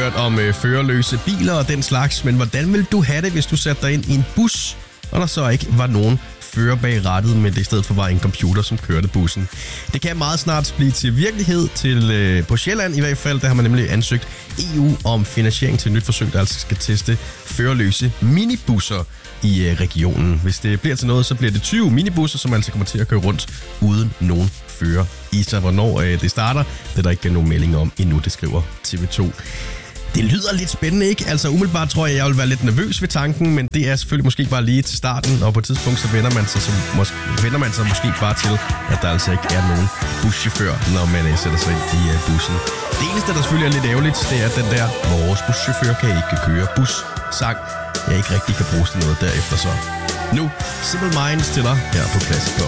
hørt om førerløse biler og den slags, men hvordan ville du have det, hvis du satte dig ind i en bus, og der så ikke var nogen fører bag rattet, men det i stedet for var en computer, som kørte bussen? Det kan meget snart blive til virkelighed på Sjælland i hvert fald. Der har man nemlig ansøgt EU om finansiering til et nyt forsøg, der altså skal teste førerløse minibusser i regionen. Hvis det bliver til noget, så bliver det 20 minibusser, som altså kommer til at køre rundt uden nogen fører i sig. Hvornår det starter, det er der ikke nogen melding om endnu, det skriver TV2. Det lyder lidt spændende, ikke? Altså umiddelbart tror jeg vil være lidt nervøs ved tanken, men det er selvfølgelig måske bare lige til starten, og på et tidspunkt så vender man sig måske bare til, at der altså ikke er nogen buschauffør, når man sætter sig ind i bussen. Det eneste, der selvfølgelig er lidt ærgerligt, det er den der, vores buschauffør kan ikke køre bus-sang, jeg ikke rigtig kan bruges til noget derefter så. Nu, Simple Minds til dig her på Classic